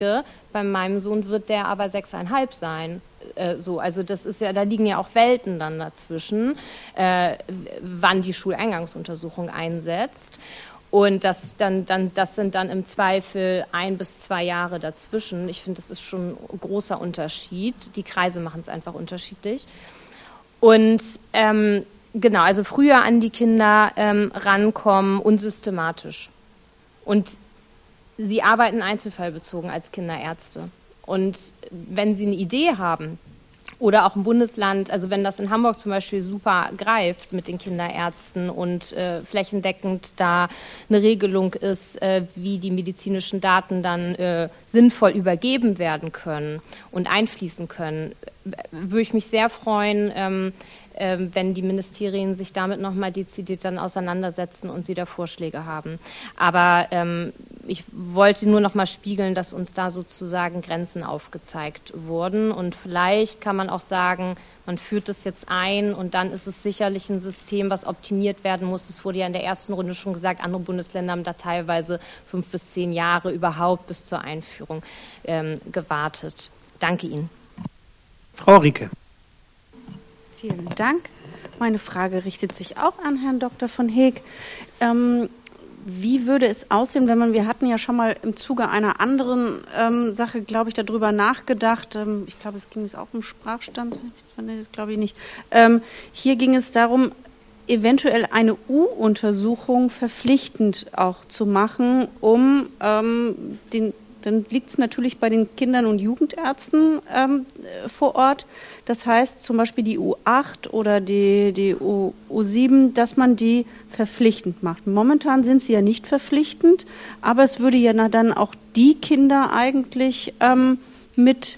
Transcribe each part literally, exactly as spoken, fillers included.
Bei meinem Sohn wird der aber sechseinhalb sein. Äh, so, also das ist ja, da liegen ja auch Welten dann dazwischen, äh, wann die Schuleingangsuntersuchung einsetzt. Und das, dann, dann, das sind dann im Zweifel ein bis zwei Jahre dazwischen. Ich finde, das ist schon ein großer Unterschied. Die Kreise machen es einfach unterschiedlich. Und ähm, genau, also früher an die Kinder ähm, rankommen und systematisch. Und Sie arbeiten einzelfallbezogen als Kinderärzte. Und wenn Sie eine Idee haben oder auch ein Bundesland, also wenn das in Hamburg zum Beispiel super greift mit den Kinderärzten und äh, flächendeckend da eine Regelung ist, äh, wie die medizinischen Daten dann äh, sinnvoll übergeben werden können und einfließen können, würde ich mich sehr freuen, ähm, wenn die Ministerien sich damit nochmal dezidiert dann auseinandersetzen und sie da Vorschläge haben. Aber ähm, ich wollte nur nochmal spiegeln, dass uns da sozusagen Grenzen aufgezeigt wurden. Und vielleicht kann man auch sagen, man führt das jetzt ein und dann ist es sicherlich ein System, was optimiert werden muss. Es wurde ja in der ersten Runde schon gesagt, andere Bundesländer haben da teilweise fünf bis zehn Jahre überhaupt bis zur Einführung ähm, gewartet. Danke Ihnen. Frau Rieke. Vielen Dank. Meine Frage richtet sich auch an Herrn Doktor von Heek. Ähm, wie würde es aussehen, wenn man, wir hatten ja schon mal im Zuge einer anderen ähm, Sache, glaube ich, darüber nachgedacht, ähm, ich glaube, es ging es auch um Sprachstand, das glaube ich nicht. Ähm, hier ging es darum, eventuell eine U-Untersuchung verpflichtend auch zu machen, um ähm, den dann liegt es natürlich bei den Kindern- und Jugendärzten ähm, vor Ort. Das heißt zum Beispiel die U acht oder die, die U sieben, dass man die verpflichtend macht. Momentan sind sie ja nicht verpflichtend, aber es würde ja dann auch die Kinder eigentlich ähm, mit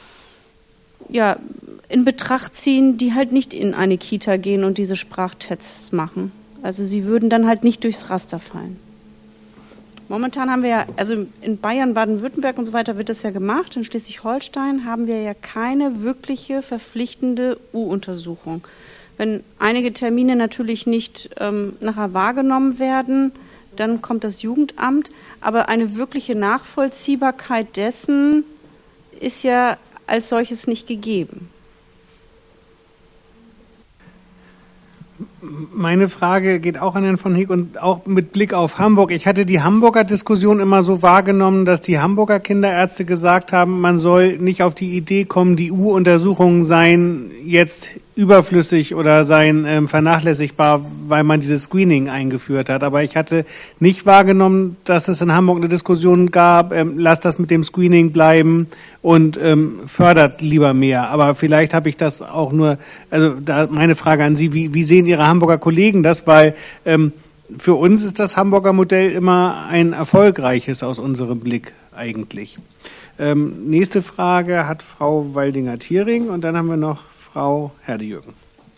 ja, in Betracht ziehen, die halt nicht in eine Kita gehen und diese Sprachtests machen. Also sie würden dann halt nicht durchs Raster fallen. Momentan haben wir ja, also in Bayern, Baden-Württemberg und so weiter wird das ja gemacht. In Schleswig-Holstein haben wir ja keine wirkliche verpflichtende U-Untersuchung. Wenn einige Termine natürlich nicht ähm, nachher wahrgenommen werden, dann kommt das Jugendamt. Aber eine wirkliche Nachvollziehbarkeit dessen ist ja als solches nicht gegeben. Meine Frage geht auch an Herrn von Heek und auch mit Blick auf Hamburg. Ich hatte die Hamburger Diskussion immer so wahrgenommen, dass die Hamburger Kinderärzte gesagt haben, man soll nicht auf die Idee kommen, die U-Untersuchungen seien jetzt überflüssig oder seien ähm, vernachlässigbar, weil man dieses Screening eingeführt hat. Aber ich hatte nicht wahrgenommen, dass es in Hamburg eine Diskussion gab, ähm, lasst das mit dem Screening bleiben und ähm, fördert lieber mehr. Aber vielleicht habe ich das auch nur, also da meine Frage an Sie, wie, wie sehen Ihre Hamburger Kollegen das? Weil ähm, für uns ist das Hamburger Modell immer ein erfolgreiches aus unserem Blick eigentlich. Ähm, nächste Frage hat Frau Waldinger-Thiering und dann haben wir noch Frau Herde-Jürgen.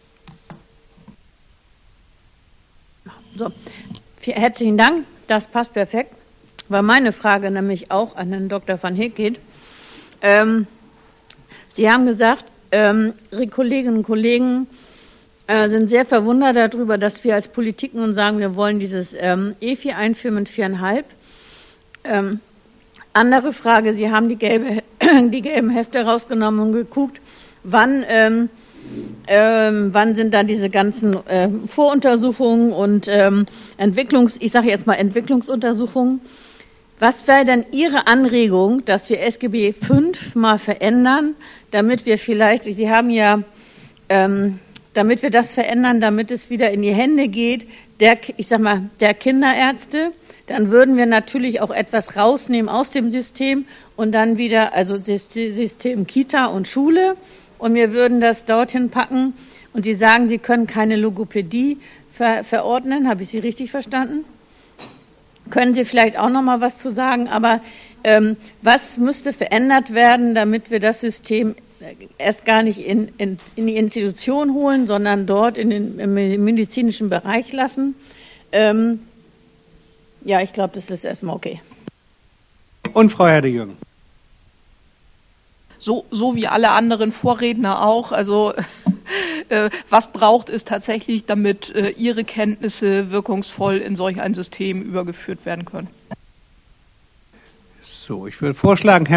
So, herzlichen Dank, das passt perfekt, weil meine Frage nämlich auch an Herrn Doktor van Heek geht. Ähm, Sie haben gesagt, ähm, Ihre Kolleginnen und Kollegen äh, sind sehr verwundert darüber, dass wir als Politik nun sagen, wir wollen dieses ähm, E F I einführen mit viereinhalb. Ähm, andere Frage, Sie haben die, gelbe, die gelben Hefte rausgenommen und geguckt, wann, ähm, ähm, wann sind dann diese ganzen äh, Voruntersuchungen und ähm, Entwicklungs, ich sage jetzt mal Entwicklungsuntersuchungen. Was wäre denn Ihre Anregung, dass wir S G B fünf mal verändern, damit wir vielleicht, Sie haben ja, ähm, damit wir das verändern, damit es wieder in die Hände geht, der, ich sag mal, der Kinderärzte, dann würden wir natürlich auch etwas rausnehmen aus dem System und dann wieder, also System Kita und Schule, und wir würden das dorthin packen. Und Sie sagen, Sie können keine Logopädie ver verordnen. Habe ich Sie richtig verstanden? Können Sie vielleicht auch noch mal was zu sagen? Aber ähm, was müsste verändert werden, damit wir das System erst gar nicht in, in, in die Institution holen, sondern dort in den im medizinischen Bereich lassen? Ähm, ja, ich glaube, das ist erstmal okay. Und Frau Herde-Jürgen. So, so wie alle anderen Vorredner auch. Also äh, was braucht es tatsächlich, damit äh, Ihre Kenntnisse wirkungsvoll in solch ein System übergeführt werden können? So, ich würde vorschlagen, Herr